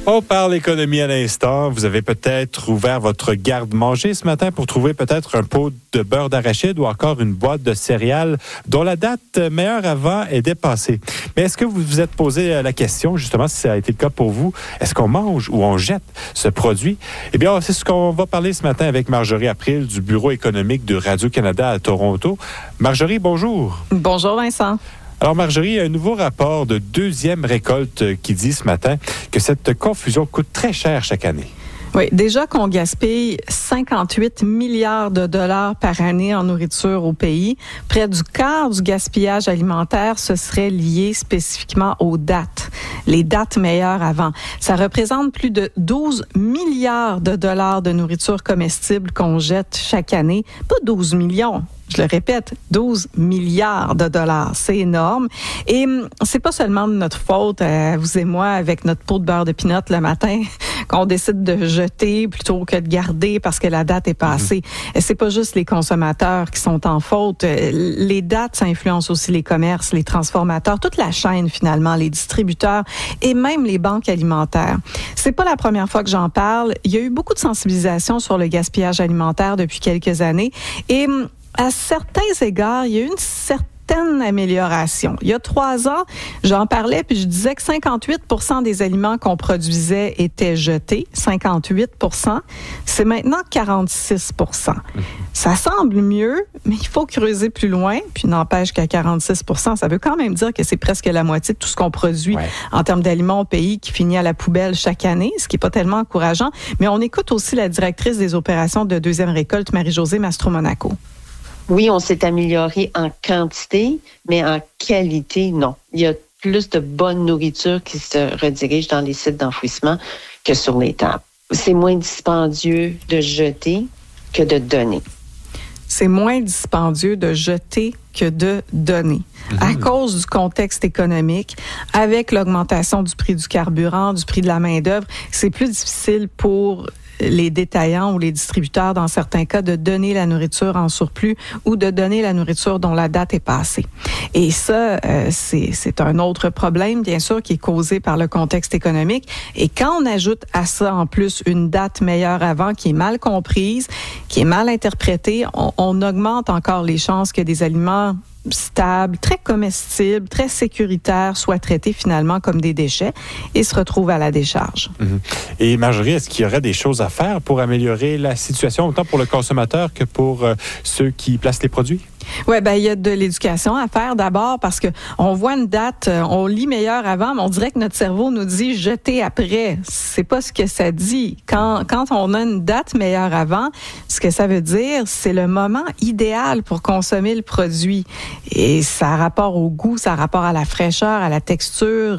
On parle économie à l'instant. Vous avez peut-être ouvert votre garde-manger ce matin pour trouver peut-être un pot de beurre d'arachide ou encore une boîte de céréales dont la date meilleure avant est dépassée. Mais est-ce que vous vous êtes posé la question, justement, si ça a été le cas pour vous, est-ce qu'on mange ou on jette ce produit? Eh bien, c'est ce qu'on va parler ce matin avec Marjorie April du Bureau économique de Radio-Canada à Toronto. Marjorie, bonjour. Bonjour Vincent. Alors Marjorie, un nouveau rapport de deuxième récolte qui dit ce matin que cette confusion coûte très cher chaque année. Oui, déjà qu'on gaspille 58 milliards de dollars par année en nourriture au pays, près du quart du gaspillage alimentaire se serait lié spécifiquement aux dates, les dates meilleures avant. Ça représente plus de 12 milliards de dollars de nourriture comestible qu'on jette chaque année, pas 12 millions. Je le répète, 12 milliards de dollars. C'est énorme. Et c'est pas seulement de notre faute, vous et moi, avec notre pot de beurre de pinot le matin, qu'on décide de jeter plutôt que de garder parce que la date est passée. Et c'est pas juste les consommateurs qui sont en faute. Les dates, ça influence aussi les commerces, les transformateurs, toute la chaîne finalement, les distributeurs et même les banques alimentaires. C'est pas la première fois que j'en parle. Il y a eu beaucoup de sensibilisation sur le gaspillage alimentaire depuis quelques années et à certains égards, il y a eu une certaine amélioration. Il y a 3 ans, j'en parlais puis je disais que 58% des aliments qu'on produisait étaient jetés. 58%. C'est maintenant 46%. Ça semble mieux, mais il faut creuser plus loin. Puis n'empêche qu'à 46%, ça veut quand même dire que c'est presque la moitié de tout ce qu'on produit en termes d'aliments au pays qui finit à la poubelle chaque année, ce qui est pas tellement encourageant. Mais on écoute aussi la directrice des opérations de deuxième récolte, Marie-Josée Mastro-Monaco. Oui, on s'est amélioré en quantité, mais en qualité, non. Il y a plus de bonne nourriture qui se redirige dans les sites d'enfouissement que sur les tables. C'est moins dispendieux de jeter que de donner. C'est moins dispendieux de jeter que de donner. À cause du contexte économique, avec l'augmentation du prix du carburant, du prix de la main-d'œuvre, c'est plus difficile pour les détaillants ou les distributeurs, dans certains cas, de donner la nourriture en surplus ou de donner la nourriture dont la date est passée. Et ça, c'est un autre problème, bien sûr, qui est causé par le contexte économique. Et quand on ajoute à ça, en plus, une date meilleure avant qui est mal comprise, qui est mal interprétée, on augmente encore les chances que des aliments stables, très comestibles, très sécuritaires soient traités finalement comme des déchets et se retrouvent à la décharge. Et Marjorie, est-ce qu'il y aurait des choses à faire pour améliorer la situation, autant pour le consommateur que pour ceux qui placent les produits? Oui, il y a de l'éducation à faire d'abord parce que on voit une date, on lit meilleur avant, mais on dirait que notre cerveau nous dit jeter après. C'est pas ce que ça dit. Quand on a une date meilleure avant, ce que ça veut dire, c'est le moment idéal pour consommer le produit. Et ça a rapport au goût, ça a rapport à la fraîcheur, à la texture,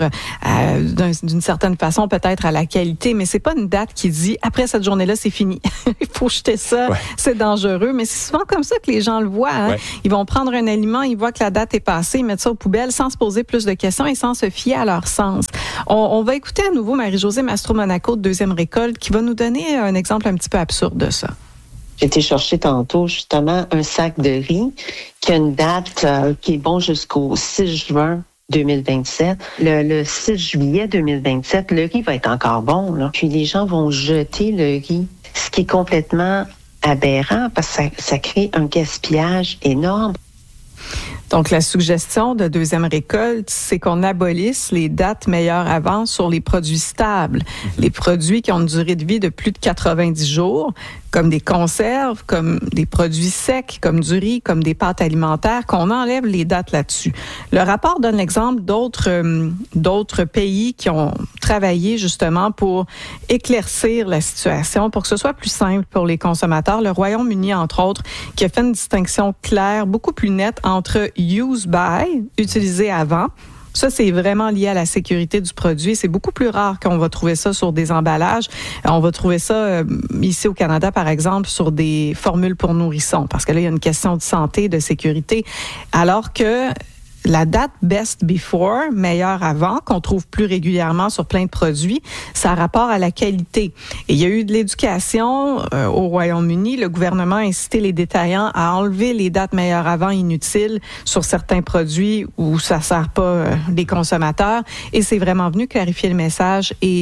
d'une certaine façon peut-être à la qualité, mais c'est pas une date qui dit après cette journée-là, c'est fini. Il faut jeter ça, c'est dangereux, mais c'est souvent comme ça que les gens le voient. Hein? Ils vont prendre un aliment, ils voient que la date est passée, ils mettent ça aux poubelles sans se poser plus de questions et sans se fier à leur sens. On va écouter à nouveau Marie-Josée Mastro-Monaco de deuxième récolte qui va nous donner un exemple un petit peu absurde de ça. J'ai été chercher tantôt, justement, un sac de riz qui a une date qui est bon jusqu'au 6 juin 2027. Le 6 juillet 2027, le riz va être encore bon, là. Puis les gens vont jeter le riz, ce qui est complètement aberrant parce que ça crée un gaspillage énorme. Donc, la suggestion de deuxième récolte, c'est qu'on abolisse les dates meilleures avant sur les produits stables, les produits qui ont une durée de vie de plus de 90 jours, comme des conserves, comme des produits secs, comme du riz, comme des pâtes alimentaires, qu'on enlève les dates là-dessus. Le rapport donne l'exemple d'autres pays qui ont travaillé justement pour éclaircir la situation, pour que ce soit plus simple pour les consommateurs. Le Royaume-Uni, entre autres, qui a fait une distinction claire, beaucoup plus nette entre use by, utilisé avant. Ça, c'est vraiment lié à la sécurité du produit. C'est beaucoup plus rare qu'on va trouver ça sur des emballages. On va trouver ça ici au Canada, par exemple, sur des formules pour nourrissons, parce que là, il y a une question de santé, de sécurité. Alors que la date best before, meilleure avant, qu'on trouve plus régulièrement sur plein de produits, ça a rapport à la qualité. Et il y a eu de l'éducation au Royaume-Uni. Le gouvernement a incité les détaillants à enlever les dates meilleures avant inutiles sur certains produits où ça sert pas les consommateurs. Et c'est vraiment venu clarifier le message et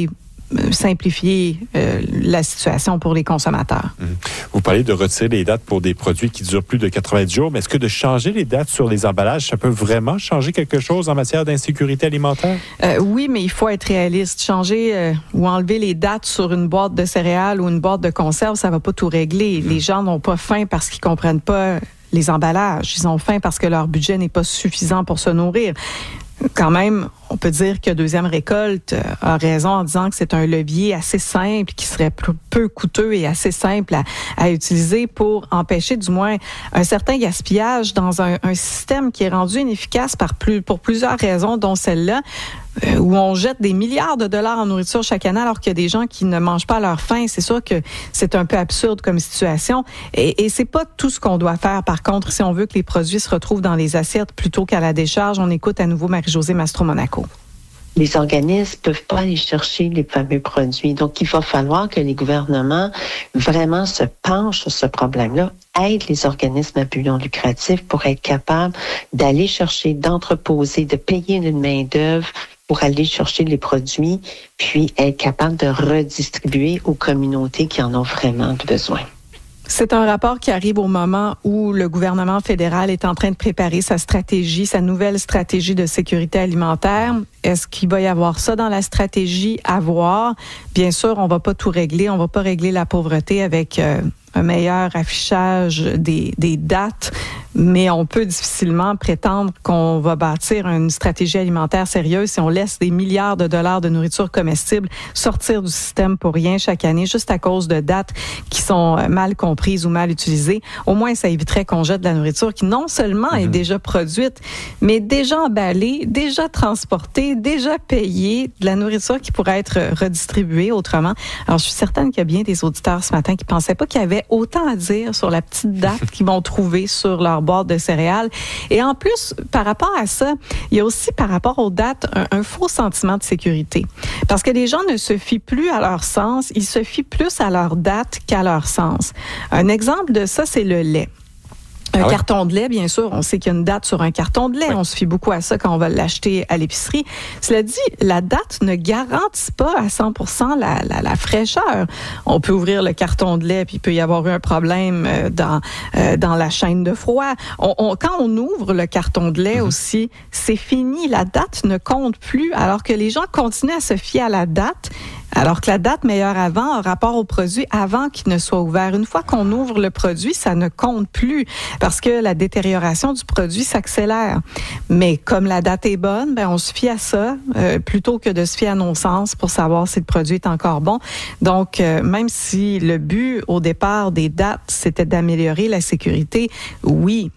simplifier la situation pour les consommateurs. Vous parlez de retirer les dates pour des produits qui durent plus de 90 jours, mais est-ce que de changer les dates sur les emballages, ça peut vraiment changer quelque chose en matière d'insécurité alimentaire? Oui, mais il faut être réaliste. Changer ou enlever les dates sur une boîte de céréales ou une boîte de conserve, ça va pas tout régler. Les gens n'ont pas faim parce qu'ils comprennent pas les emballages. Ils ont faim parce que leur budget n'est pas suffisant pour se nourrir. Quand même, on peut dire que Deuxième Récolte a raison en disant que c'est un levier assez simple, qui serait peu coûteux et assez simple à utiliser pour empêcher du moins un certain gaspillage dans un système qui est rendu inefficace pour plusieurs raisons, dont celle-là, où on jette des milliards de dollars en nourriture chaque année alors qu'il y a des gens qui ne mangent pas à leur faim. C'est sûr que c'est un peu absurde comme situation. Et c'est pas tout ce qu'on doit faire. Par contre, si on veut que les produits se retrouvent dans les assiettes plutôt qu'à la décharge, on écoute à nouveau Marie-Josée Mastro-Monaco. Les organismes ne peuvent pas aller chercher les fameux produits. Donc, il va falloir que les gouvernements vraiment se penchent sur ce problème-là, aident les organismes à but non lucratif pour être capables d'aller chercher, d'entreposer, de payer une main-d'œuvre pour aller chercher les produits, puis être capable de redistribuer aux communautés qui en ont vraiment besoin. C'est un rapport qui arrive au moment où le gouvernement fédéral est en train de préparer sa nouvelle stratégie de sécurité alimentaire. Est-ce qu'il va y avoir ça dans la stratégie à voir? Bien sûr, on va pas tout régler. On va pas régler la pauvreté avec un meilleur affichage des dates, mais on peut difficilement prétendre qu'on va bâtir une stratégie alimentaire sérieuse si on laisse des milliards de dollars de nourriture comestible sortir du système pour rien chaque année, juste à cause de dates qui sont mal comprises ou mal utilisées. Au moins, ça éviterait qu'on jette de la nourriture qui non seulement est déjà produite, mais déjà emballée, déjà transportée, déjà payée, de la nourriture qui pourrait être redistribuée autrement. Alors, je suis certaine qu'il y a bien des auditeurs ce matin qui pensaient pas qu'il y avait autant à dire sur la petite date qu'ils vont trouver sur leur boîte de céréales. Et en plus, par rapport à ça, il y a aussi par rapport aux dates un faux sentiment de sécurité. Parce que les gens ne se fient plus à leur sens, ils se fient plus à leur date qu'à leur sens. Un exemple de ça, c'est le lait. Un carton de lait, bien sûr, on sait qu'il y a une date sur un carton de lait. Oui. On se fie beaucoup à ça quand on va l'acheter à l'épicerie. Cela dit, la date ne garantit pas à 100% la fraîcheur. On peut ouvrir le carton de lait puis il peut y avoir eu un problème dans la chaîne de froid. Quand on ouvre le carton de lait aussi, c'est fini. La date ne compte plus alors que les gens continuent à se fier à la date. Alors que la date meilleure avant a rapport au produit avant qu'il ne soit ouvert. Une fois qu'on ouvre le produit, ça ne compte plus parce que la détérioration du produit s'accélère. Mais comme la date est bonne, on se fie à ça plutôt que de se fier à nos sens pour savoir si le produit est encore bon. Donc, même si le but au départ des dates, c'était d'améliorer la sécurité, oui,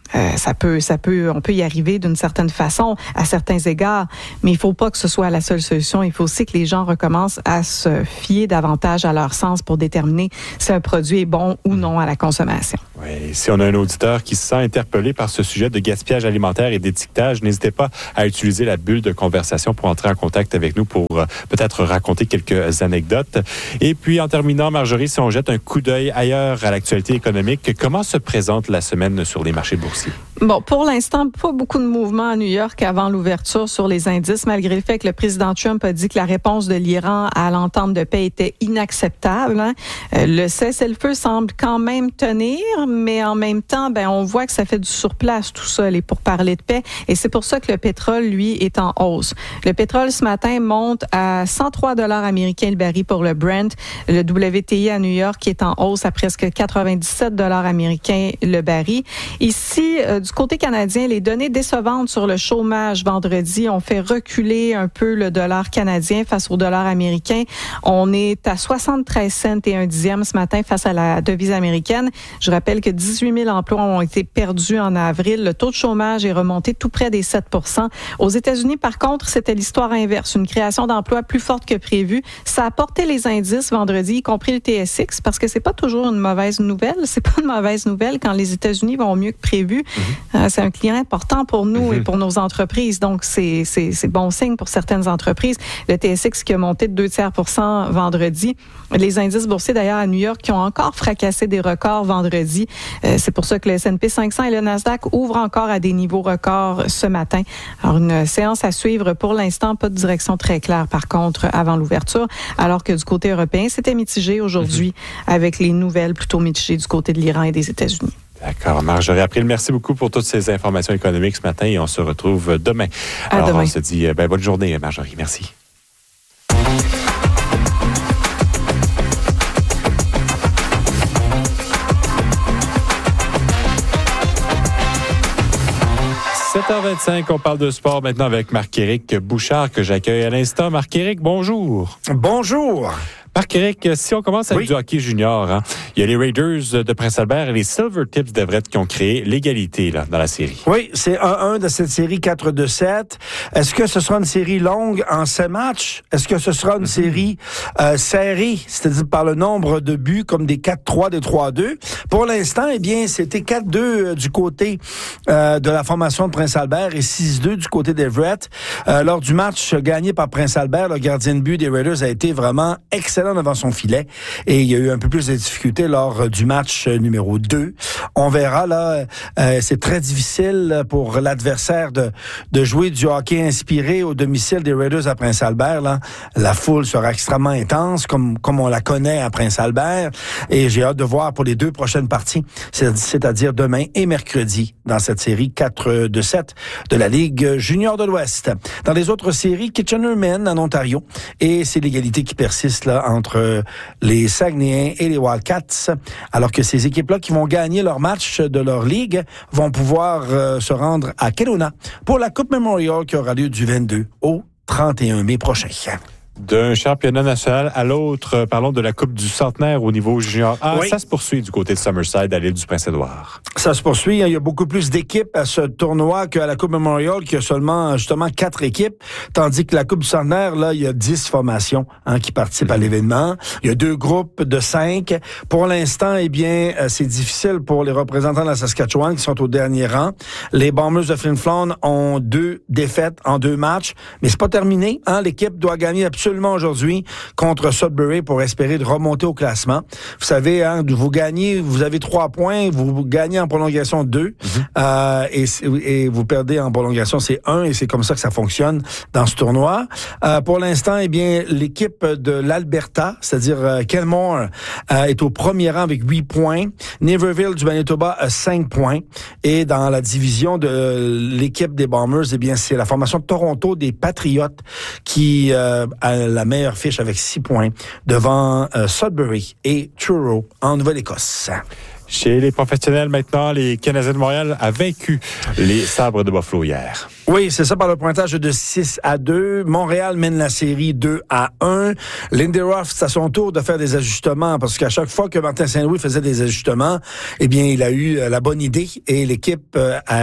on peut y arriver d'une certaine façon à certains égards, mais il faut pas que ce soit la seule solution. Il faut aussi que les gens recommencent à se fier davantage à leur sens pour déterminer si un produit est bon ou non à la consommation. Oui, si on a un auditeur qui se sent interpellé par ce sujet de gaspillage alimentaire et d'étiquetage, n'hésitez pas à utiliser la bulle de conversation pour entrer en contact avec nous pour peut-être raconter quelques anecdotes. Et puis, en terminant, Marjorie, si on jette un coup d'œil ailleurs à l'actualité économique, comment se présente la semaine sur les marchés boursiers? Bon, pour l'instant, pas beaucoup de mouvements à New York avant l'ouverture sur les indices, malgré le fait que le président Trump a dit que la réponse de l'Iran à l'entente de paix était inacceptable. Le cessez-le-feu semble quand même tenir, mais en même temps, on voit que ça fait du surplace tout ça, les pourparlers de paix, et c'est pour ça que le pétrole, lui, est en hausse. Le pétrole, ce matin, monte à 103 $ américains le baril pour le Brent. Le WTI à New York est en hausse à presque 97 $ américains le baril. Ici, du côté canadien, les données décevantes sur le chômage vendredi ont fait reculer un peu le dollar canadien face au dollar américain. On est à 73 cents et un dixième ce matin face à la devise américaine. Je rappelle que 18 000 emplois ont été perdus en avril. Le taux de chômage est remonté tout près des 7 %. Aux États-Unis, par contre, c'était l'histoire inverse. Une création d'emplois plus forte que prévu. Ça a porté les indices vendredi, y compris le TSX, parce que c'est pas toujours une mauvaise nouvelle. C'est pas une mauvaise nouvelle quand les États-Unis vont mieux que prévu. C'est un client important pour nous et pour nos entreprises. Donc, c'est bon signe pour certaines entreprises. Le TSX qui a monté de 0,2% vendredi. Les indices boursiers, d'ailleurs, à New York, qui ont encore fracassé des records vendredi. C'est pour ça que le S&P 500 et le Nasdaq ouvrent encore à des niveaux records ce matin. Alors, une séance à suivre pour l'instant. Pas de direction très claire, par contre, avant l'ouverture. Alors que du côté européen, c'était mitigé aujourd'hui avec les nouvelles plutôt mitigées du côté de l'Iran et des États-Unis. D'accord. Marjorie April, merci beaucoup pour toutes ces informations économiques ce matin et on se retrouve demain. Alors, demain. On se dit bonne journée, Marjorie. Merci. « 7h25, on parle de sport maintenant avec Marc-Éric Bouchard que j'accueille à l'instant. Marc-Éric, bonjour. Bonjour. Marc-Éric, si on commence avec du hockey junior, il y a les Raiders de Prince-Albert et les Silvertips d'Everett qui ont créé l'égalité là, dans la série. Oui, c'est 1-1 de cette série 4-2-7. Est-ce que ce sera une série longue en 7 matchs? Est-ce que ce sera une série serrée, c'est-à-dire par le nombre de buts comme des 4-3, des 3-2? Pour l'instant, eh bien, c'était 4-2 du côté de la formation de Prince-Albert et 6-2 du côté d'Everett. Lors du match gagné par Prince-Albert, le gardien de but des Raiders a été vraiment excellent devant son filet et il y a eu un peu plus de difficultés lors du match numéro 2. On verra là, c'est très difficile pour l'adversaire de jouer du hockey inspiré au domicile des Raiders à Prince-Albert. Là. La foule sera extrêmement intense comme on la connaît à Prince-Albert et j'ai hâte de voir pour les 2 prochaines parties, c'est-à-dire demain et mercredi dans cette série 4-2-7 de la Ligue junior de l'Ouest. Dans les autres séries, Kitchener mène en Ontario et c'est l'égalité qui persiste là entre les Saguenayens et les Wildcats, alors que ces équipes-là qui vont gagner leur match de leur ligue vont pouvoir se rendre à Kelowna pour la Coupe Memorial qui aura lieu du 22 au 31 mai prochain. D'un championnat national à l'autre, parlons de la Coupe du Centenaire au niveau junior A. Oui. Ça se poursuit du côté de Summerside à l'île du Prince-Édouard. Ça se poursuit. Il y a beaucoup plus d'équipes à ce tournoi qu'à la Coupe Memorial, qui a seulement, justement, 4 équipes. Tandis que la Coupe du Centenaire, là, il y a 10 formations qui participent à l'événement. Il y a 2 groupes de 5. Pour l'instant, eh bien, c'est difficile pour les représentants de la Saskatchewan qui sont au dernier rang. Les Bombers de Flin Flon ont 2 défaites en 2 matchs. Mais c'est pas terminé. L'équipe doit gagner absolument aujourd'hui contre Sudbury pour espérer de remonter au classement. Vous savez, vous gagnez, vous avez 3 points, vous gagnez en prolongation 2 et vous perdez en prolongation, c'est 1 et c'est comme ça que ça fonctionne dans ce tournoi. Pour l'instant, eh bien, l'équipe de l'Alberta, c'est-à-dire Kenmore, est au premier rang avec 8 points. Naperville du Manitoba a 5 points. Et dans la division de l'équipe des Bombers, eh bien, c'est la formation de Toronto des Patriotes qui a la meilleure fiche avec 6 points devant Sudbury et Truro en Nouvelle-Écosse. Chez les professionnels maintenant, les Canadiens de Montréal a vaincu les Sabres de Buffalo hier. Oui, c'est ça par le pointage de 6-2. Montréal mène la série 2-1. Lindy Ruff, c'est à son tour de faire des ajustements parce qu'à chaque fois que Martin Saint-Louis faisait des ajustements, eh bien, il a eu la bonne idée et l'équipe,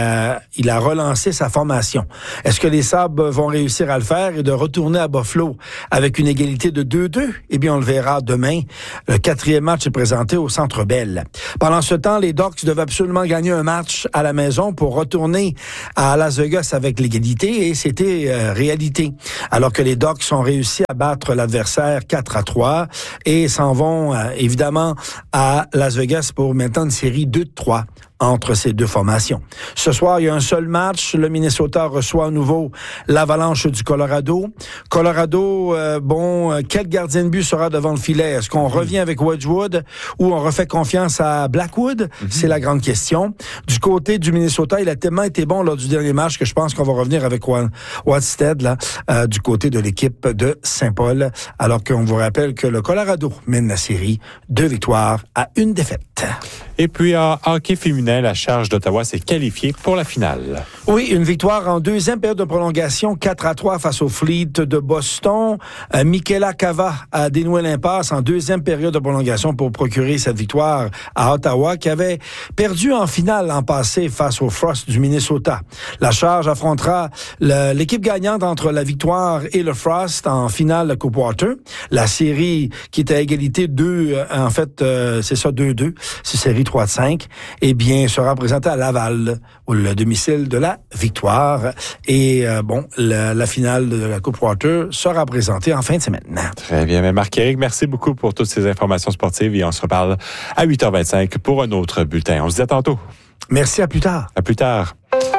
il a relancé sa formation. Est-ce que les Sabres vont réussir à le faire et de retourner à Buffalo avec une égalité de 2-2? Eh bien, on le verra demain. Le 4e match est présenté au Centre Bell. Pendant ce temps, les Ducks devaient absolument gagner un match à la maison pour retourner à Las Vegas avec l'égalité et c'était réalité. Alors que les Ducks ont réussi à battre l'adversaire 4-3 et s'en vont évidemment à Las Vegas pour maintenant une série 2-3 entre ces 2 formations. Ce soir, il y a un seul match. Le Minnesota reçoit à nouveau l'Avalanche du Colorado. Colorado, quel gardien de but sera devant le filet? Est-ce qu'on revient avec Wedgwood ou on refait confiance à Blackwood? C'est la grande question. Du côté du Minnesota, il a tellement été bon lors du dernier match que je pense qu'on va revenir avec Wadsted là, du côté de l'équipe de Saint-Paul, alors qu'on vous rappelle que le Colorado mène la série 2 victoires à 1 défaite. Et puis, en hockey féminin, la Charge d'Ottawa s'est qualifiée pour la finale. Oui, une victoire en 2e période de prolongation, 4-3 face au Fleet de Boston. Michaela Cava a dénoué l'impasse en 2e période de prolongation pour procurer cette victoire à Ottawa, qui avait perdu en finale l'an passé face au Frost du Minnesota. La Charge affrontera l'équipe gagnante entre la victoire et le Frost en finale de Coupe Water. La série qui était à égalité 2, c'est ça, 2-2. C'est série 3-5. Eh bien, sera présenté à Laval, au le domicile de la Victoire. Et la finale de la Coupe Walter sera présentée en fin de semaine. Très bien. Mais Marc-Éric, merci beaucoup pour toutes ces informations sportives et on se reparle à 8h25 pour un autre bulletin. On se dit à tantôt. Merci, à plus tard. À plus tard.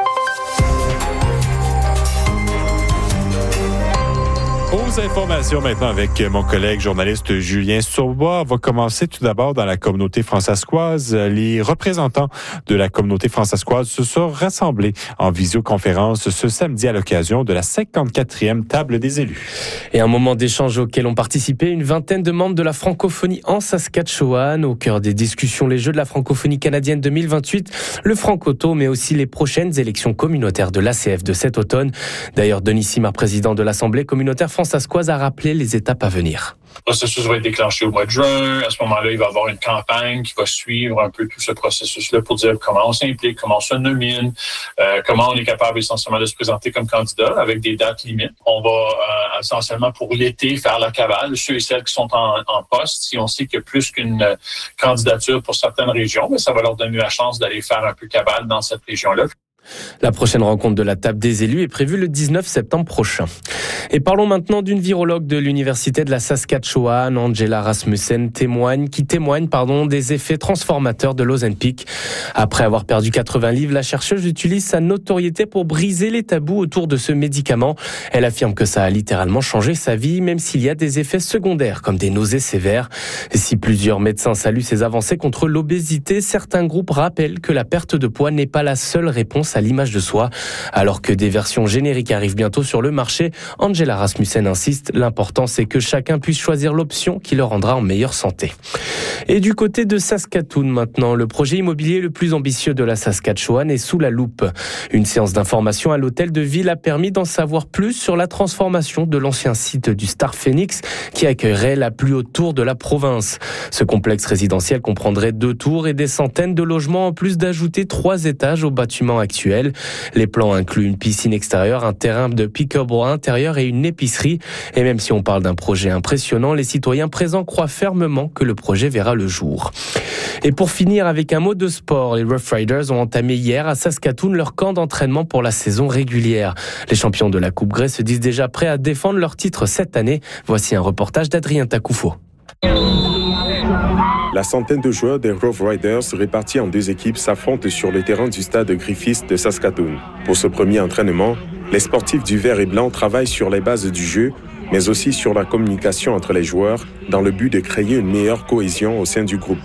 Aux informations maintenant avec mon collègue journaliste Julien Sourbois. On va commencer tout d'abord dans la communauté françaiscoise. Les représentants de la communauté françaiscoise se sont rassemblés en visioconférence ce samedi à l'occasion de la 54e table des élus. Et un moment d'échange auquel ont participé une vingtaine de membres de la francophonie en Saskatchewan. Au cœur des discussions, les Jeux de la francophonie canadienne 2028, le Francoto, mais aussi les prochaines élections communautaires de l'ACF de cet automne. D'ailleurs, Denis Simard, président de l'Assemblée communautaire françaiscoise, a rappelé les étapes à venir. Le processus va être déclenché au mois de juin. À ce moment-là, il va y avoir une campagne qui va suivre un peu tout ce processus-là pour dire comment on s'implique, comment on se nomine, comment on est capable essentiellement de se présenter comme candidat avec des dates limites. On va essentiellement pour l'été faire la cavale. Ceux et celles qui sont en poste, si on sait qu'il y a plus qu'une candidature pour certaines régions, mais ça va leur donner la chance d'aller faire un peu cavale dans cette région-là. La prochaine rencontre de la table des élus est prévue le 19 septembre prochain. Et parlons maintenant d'une virologue de l'Université de la Saskatchewan, Angela Rasmussen, qui témoigne des effets transformateurs de l'Ozempic. Après avoir perdu 80 livres, la chercheuse utilise sa notoriété pour briser les tabous autour de ce médicament. Elle affirme que ça a littéralement changé sa vie, même s'il y a des effets secondaires, comme des nausées sévères. Et si plusieurs médecins saluent ces avancées contre l'obésité, certains groupes rappellent que la perte de poids n'est pas la seule réponse à l'image de soi. Alors que des versions génériques arrivent bientôt sur le marché, Angela Rasmussen insiste, l'important c'est que chacun puisse choisir l'option qui le rendra en meilleure santé. Et du côté de Saskatoon maintenant, le projet immobilier le plus ambitieux de la Saskatchewan est sous la loupe. Une séance d'information à l'hôtel de ville a permis d'en savoir plus sur la transformation de l'ancien site du Star Phoenix qui accueillerait la plus haute tour de la province. Ce complexe résidentiel comprendrait 2 tours et des centaines de logements en plus d'ajouter 3 étages au bâtiment actuel. Les plans incluent une piscine extérieure, un terrain de pick-up intérieur et une épicerie. Et même si on parle d'un projet impressionnant, les citoyens présents croient fermement que le projet verra le jour. Et pour finir avec un mot de sport, les Rough Riders ont entamé hier à Saskatoon leur camp d'entraînement pour la saison régulière. Les champions de la Coupe Grey se disent déjà prêts à défendre leur titre cette année. Voici un reportage d'Adrien Takoufo. La centaine de joueurs des Rough Riders répartis en 2 équipes s'affrontent sur le terrain du stade Griffith de Saskatoon. Pour ce premier entraînement, les sportifs du vert et blanc travaillent sur les bases du jeu, mais aussi sur la communication entre les joueurs dans le but de créer une meilleure cohésion au sein du groupe.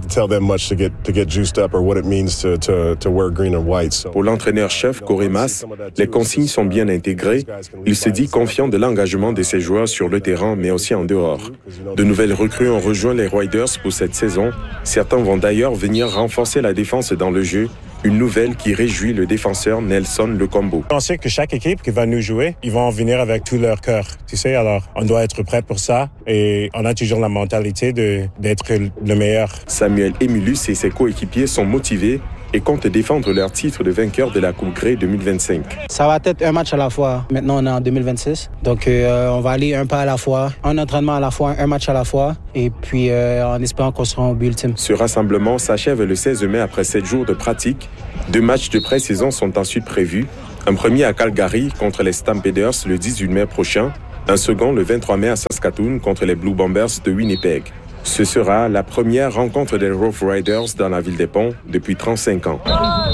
Pour l'entraîneur-chef Koremas, les consignes sont bien intégrées. Il se dit confiant de l'engagement de ses joueurs sur le terrain, mais aussi en dehors. De nouvelles recrues ont rejoint les Riders pour cette saison. Certains vont d'ailleurs venir renforcer la défense dans le jeu. Une nouvelle qui réjouit le défenseur Nelson Lecombo. On sait que chaque équipe qui va nous jouer, ils vont venir avec tout leur cœur. Tu sais, alors on doit être prêt pour ça et on a toujours la mentalité d'être le meilleur. Samuel Emilus et ses coéquipiers sont motivés et comptent défendre leur titre de vainqueur de la Coupe Grey 2025. Ça va être un match à la fois. Maintenant, on est en 2026. Donc, on va aller un pas à la fois, un entraînement à la fois, un match à la fois. Et puis, en espérant qu'on sera au but ultime. Ce rassemblement s'achève le 16 mai après 7 jours de pratique. 2 matchs de pré-saison sont ensuite prévus. Un premier à Calgary contre les Stampeders le 18 mai prochain. Un second le 23 mai à Saskatoon contre les Blue Bombers de Winnipeg. Ce sera la première rencontre des Rough Riders dans la ville des Ponts depuis 35 ans.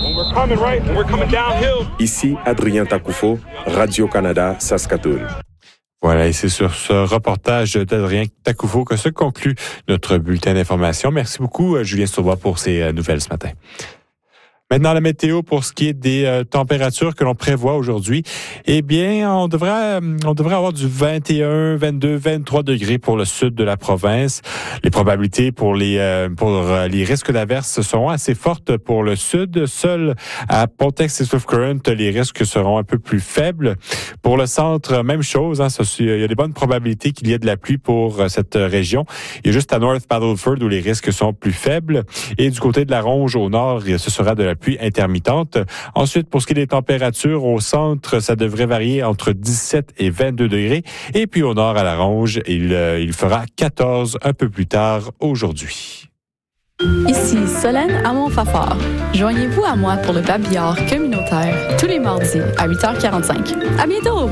Ici, Adrien Takoufo, Radio-Canada, Saskatoon. Voilà, et c'est sur ce reportage d'Adrien Takoufo que se conclut notre bulletin d'information. Merci beaucoup, Julien Sourbois, pour ces nouvelles ce matin. Maintenant, la météo pour ce qui est des températures que l'on prévoit aujourd'hui. Eh bien, on devrait avoir du 21, 22, 23 degrés pour le sud de la province. Les probabilités pour les risques d'averses seront assez fortes pour le sud. Seul à Pontex et Swift Current, les risques seront un peu plus faibles. Pour le centre, même chose. Il y a des bonnes probabilités qu'il y ait de la pluie pour cette région. Il y a juste à North Battleford où les risques sont plus faibles. Et du côté de la Ronge au nord, ce sera de la pluie intermittente. Ensuite, pour ce qui est des températures, au centre, ça devrait varier entre 17 et 22 degrés. Et puis au nord, à la Ronge, il fera 14 un peu plus tard aujourd'hui. Ici Solène à Montfafard. Joignez-vous à moi pour le babillard communautaire tous les mardis à 8h45. À bientôt!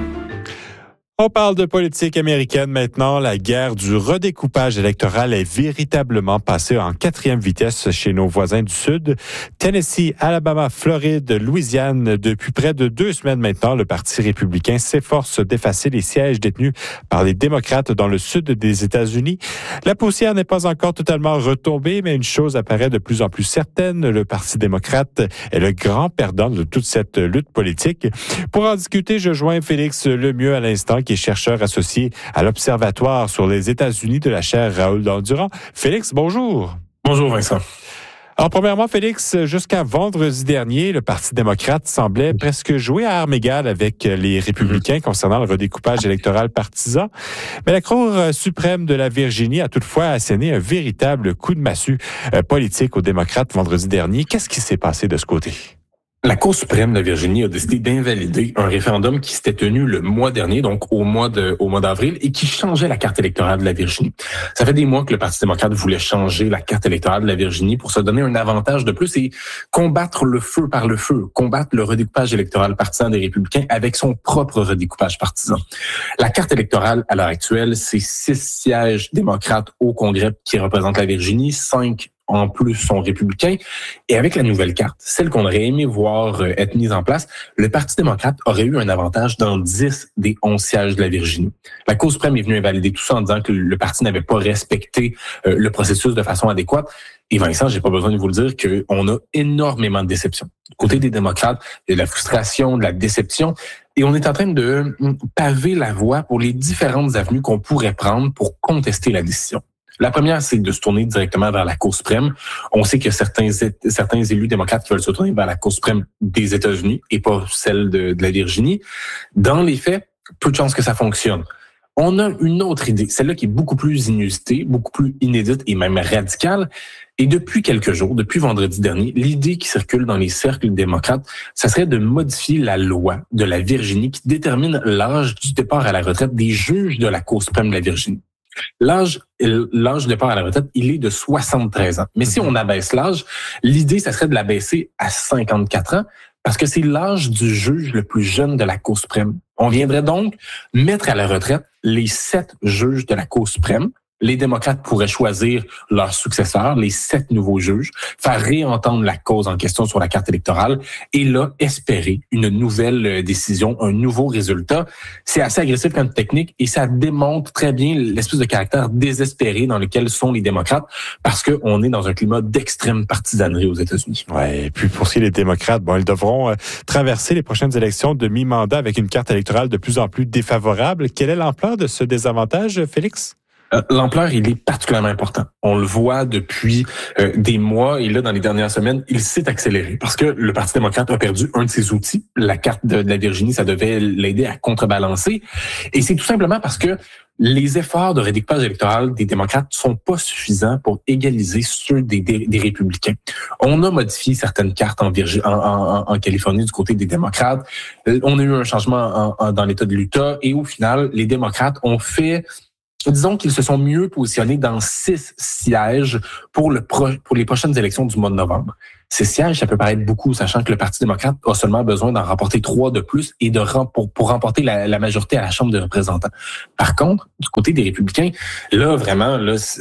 On parle de politique américaine maintenant. La guerre du redécoupage électoral est véritablement passée en 4e vitesse chez nos voisins du Sud. Tennessee, Alabama, Floride, Louisiane. Depuis près de 2 semaines maintenant, le Parti républicain s'efforce d'effacer les sièges détenus par les démocrates dans le sud des États-Unis. La poussière n'est pas encore totalement retombée, mais une chose apparaît de plus en plus certaine. Le Parti démocrate est le grand perdant de toute cette lutte politique. Pour en discuter, je joins Félix Lemieux à l'instant, qui est chercheur associé à l'Observatoire sur les États-Unis de la chaire Raoul Dandurand. Félix, bonjour. Bonjour Vincent. Alors, premièrement, Félix, jusqu'à vendredi dernier, le Parti démocrate semblait presque jouer à armes égales avec les républicains concernant le redécoupage électoral partisan. Mais la Cour suprême de la Virginie a toutefois asséné un véritable coup de massue politique aux démocrates vendredi dernier. Qu'est-ce qui s'est passé de ce côté? La Cour suprême de la Virginie a décidé d'invalider un référendum qui s'était tenu le mois dernier, donc au mois d'avril, et qui changeait la carte électorale de la Virginie. Ça fait des mois que le Parti démocrate voulait changer la carte électorale de la Virginie pour se donner un avantage de plus et combattre le feu par le feu, combattre le redécoupage électoral partisan des républicains avec son propre redécoupage partisan. La carte électorale, à l'heure actuelle, c'est 6 sièges démocrates au Congrès qui représentent la Virginie, 5 en plus sont républicains. Et avec la nouvelle carte, celle qu'on aurait aimé voir être mise en place, le Parti démocrate aurait eu un avantage dans 10 des 11 sièges de la Virginie. La Cour suprême est venue invalider tout ça en disant que le parti n'avait pas respecté le processus de façon adéquate. Et Vincent, j'ai pas besoin de vous le dire qu'on a énormément de déception. Du côté des démocrates, il y a de la frustration, de la déception. Et on est en train de paver la voie pour les différentes avenues qu'on pourrait prendre pour contester la décision. La première, c'est de se tourner directement vers la Cour suprême. On sait qu'il y a certains élus démocrates qui veulent se tourner vers la Cour suprême des États-Unis et pas celle de la Virginie. Dans les faits, peu de chances que ça fonctionne. On a une autre idée, celle-là qui est beaucoup plus inusitée, beaucoup plus inédite et même radicale. Et depuis quelques jours, depuis vendredi dernier, l'idée qui circule dans les cercles démocrates, ça serait de modifier la loi de la Virginie qui détermine l'âge du départ à la retraite des juges de la Cour suprême de la Virginie. L'âge de départ à la retraite, il est de 73 ans. Mais si on abaisse l'âge, l'idée, ça serait de l'abaisser à 54 ans parce que c'est l'âge du juge le plus jeune de la Cour suprême. On viendrait donc mettre à la retraite les 7 juges de la Cour suprême. Les démocrates pourraient choisir leurs successeurs, les 7 nouveaux juges, faire réentendre la cause en question sur la carte électorale et là, espérer une nouvelle décision, un nouveau résultat. C'est assez agressif comme technique et ça démontre très bien l'espèce de caractère désespéré dans lequel sont les démocrates parce qu'on est dans un climat d'extrême partisanerie aux États-Unis. Ouais, et puis pour ce qui est des démocrates, ils devront traverser les prochaines élections de mi-mandat avec une carte électorale de plus en plus défavorable. Quelle est l'ampleur de ce désavantage, Félix? L'ampleur, il est particulièrement important. On le voit depuis des mois et là, dans les dernières semaines, il s'est accéléré parce que le Parti démocrate a perdu un de ses outils. La carte de la Virginie, ça devait l'aider à contrebalancer. Et c'est tout simplement parce que les efforts de redécoupage électoral des démocrates sont pas suffisants pour égaliser ceux des républicains. On a modifié certaines cartes en Californie du côté des démocrates. On a eu un changement dans l'État de l'Utah et au final, les démocrates ont fait... Disons qu'ils se sont mieux positionnés dans 6 sièges pour les prochaines élections du mois de novembre. Ces sièges, ça peut paraître beaucoup, sachant que le Parti démocrate a seulement besoin d'en remporter 3 de plus et pour remporter la majorité à la Chambre des représentants. Par contre, du côté des républicains, là, vraiment,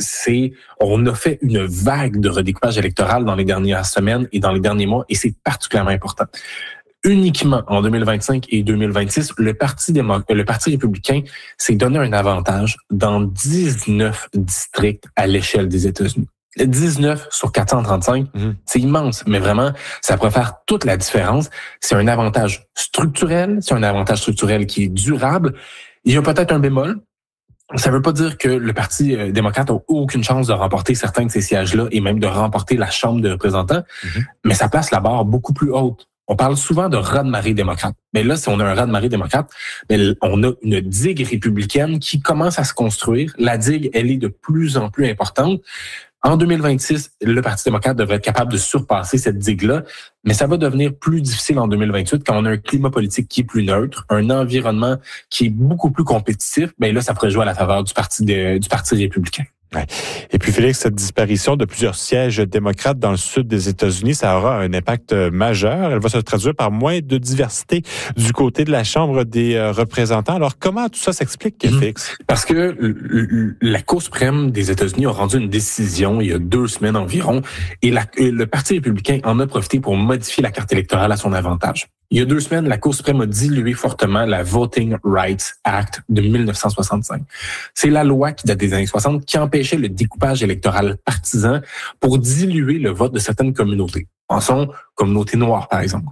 on a fait une vague de redécoupage électoral dans les dernières semaines et dans les derniers mois et c'est particulièrement important. Uniquement en 2025 et 2026, le Parti républicain s'est donné un avantage dans 19 districts à l'échelle des États-Unis. 19 sur 435, c'est immense, mais vraiment, ça pourrait faire toute la différence. C'est un avantage structurel, qui est durable. Il y a peut-être un bémol. Ça ne veut pas dire que le Parti démocrate n'a aucune chance de remporter certains de ces sièges-là et même de remporter la Chambre des représentants, mais ça place la barre beaucoup plus haute. On parle souvent de raz-de-marée démocrate. Mais là, si on a un raz-de-marée démocrate, on a une digue républicaine qui commence à se construire. La digue, elle est de plus en plus importante. En 2026, le Parti démocrate devrait être capable de surpasser cette digue-là, mais ça va devenir plus difficile en 2028 quand on a un climat politique qui est plus neutre, un environnement qui est beaucoup plus compétitif. Là, ça pourrait jouer à la faveur du Parti républicain. Ouais. Et puis, Félix, cette disparition de plusieurs sièges démocrates dans le sud des États-Unis, ça aura un impact majeur. Elle va se traduire par moins de diversité du côté de la Chambre des représentants. Alors, comment tout ça s'explique, Félix? Parce que la Cour suprême des États-Unis a rendu une décision il y a 2 semaines environ, et le Parti républicain en a profité pour modifier la carte électorale à son avantage. Il y a 2 semaines, la Cour suprême a dilué fortement la Voting Rights Act de 1965. C'est la loi qui date des années 60 qui empêchait le découpage électoral partisan pour diluer le vote de certaines communautés. Pensons communauté noire, par exemple,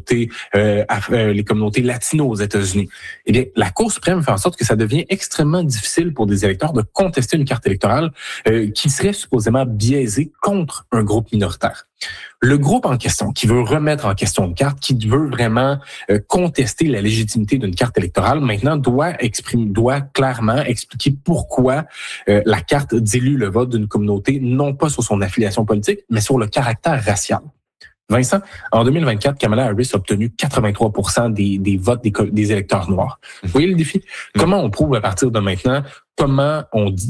les communautés latino aux États-Unis. Eh bien, la Cour suprême fait en sorte que ça devient extrêmement difficile pour des électeurs de contester une carte électorale qui serait supposément biaisée contre un groupe minoritaire. Le groupe en question, qui veut remettre en question une carte, qui veut vraiment contester la légitimité d'une carte électorale, maintenant doit clairement expliquer pourquoi la carte dilue le vote d'une communauté, non pas sur son affiliation politique, mais sur le caractère racial. Vincent, en 2024, Kamala Harris a obtenu 83% des votes des électeurs noirs. Vous voyez le défi? Comment on prouve à partir de maintenant, comment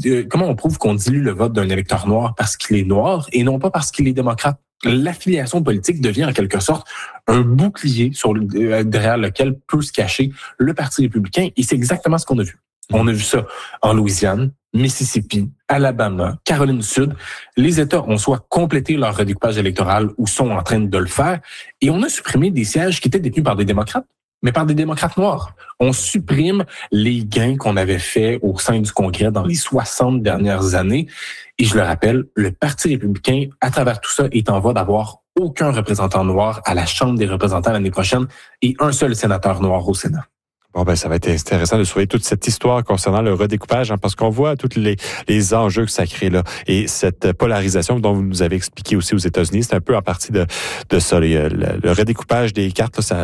on prouve qu'on dilue le vote d'un électeur noir parce qu'il est noir et non pas parce qu'il est démocrate? L'affiliation politique devient en quelque sorte un bouclier derrière lequel peut se cacher le Parti républicain, et c'est exactement ce qu'on a vu. On a vu ça en Louisiane, Mississippi, Alabama, Caroline du Sud. Les États ont soit complété leur redécoupage électoral ou sont en train de le faire, et on a supprimé des sièges qui étaient détenus par des démocrates, mais par des démocrates noirs. On supprime les gains qu'on avait faits au sein du Congrès dans les 60 dernières années. Et je le rappelle, le Parti républicain, à travers tout ça, est en voie d'avoir aucun représentant noir à la Chambre des représentants l'année prochaine et un seul sénateur noir au Sénat. Bon, ben, ça va être intéressant de surveiller toute cette histoire concernant le redécoupage, parce qu'on voit tous les enjeux que ça crée, là. Et cette polarisation dont vous nous avez expliqué aussi aux États-Unis, c'est un peu en partie de ça. Le redécoupage des cartes, là,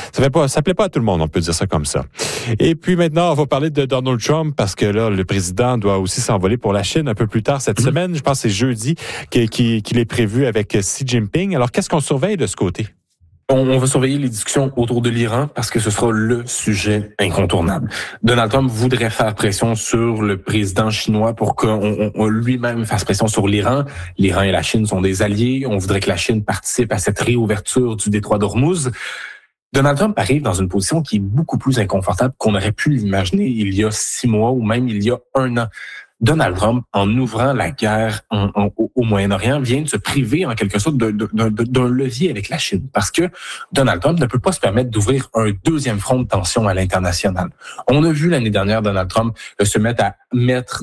ça plaît pas à tout le monde, on peut dire ça comme ça. Et puis maintenant, on va parler de Donald Trump, parce que là, le président doit aussi s'envoler pour la Chine un peu plus tard cette semaine. Je pense que c'est jeudi qu'il est prévu avec Xi Jinping. Alors, qu'est-ce qu'on surveille de ce côté? On va surveiller les discussions autour de l'Iran parce que ce sera le sujet incontournable. Donald Trump voudrait faire pression sur le président chinois pour qu'on lui-même fasse pression sur l'Iran. L'Iran et la Chine sont des alliés. On voudrait que la Chine participe à cette réouverture du détroit d'Ormuz. Donald Trump arrive dans une position qui est beaucoup plus inconfortable qu'on aurait pu l'imaginer il y a 6 mois ou même il y a 1 an. Donald Trump, en ouvrant la guerre au Moyen-Orient, vient de se priver en quelque sorte d'un levier avec la Chine, parce que Donald Trump ne peut pas se permettre d'ouvrir un deuxième front de tension à l'international. On a vu l'année dernière Donald Trump se mettre à mettre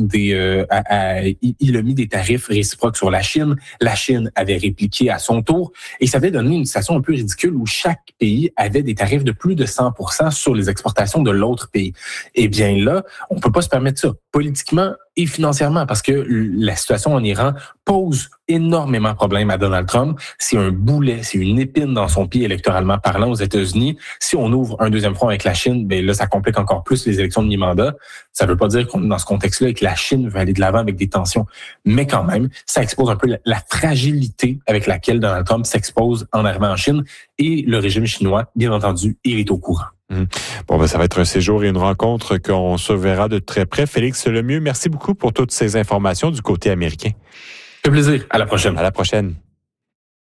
il a mis des tarifs réciproques sur la Chine. La Chine avait répliqué à son tour, et ça avait donné une situation un peu ridicule où chaque pays avait des tarifs de plus de 100% sur les exportations de l'autre pays. Eh bien là, on peut pas se permettre ça politiquement et financièrement, parce que la situation en Iran pose énormément de problèmes à Donald Trump. C'est un boulet, c'est une épine dans son pied électoralement parlant aux États-Unis. Si on ouvre un deuxième front avec la Chine, ben là, ça complique encore plus les élections de mi-mandat. Ça veut pas dire qu'on, dans ce contexte-là, que la Chine veut aller de l'avant avec des tensions, mais quand même, ça expose un peu la fragilité avec laquelle Donald Trump s'expose en arrivant en Chine, et le régime chinois, bien entendu, il est au courant. Bon, ben, ça va être un séjour et une rencontre qu'on surveillera de très près. Félix Lemieux, merci beaucoup pour toutes ces informations du côté américain. Un plaisir. À la prochaine. À la prochaine.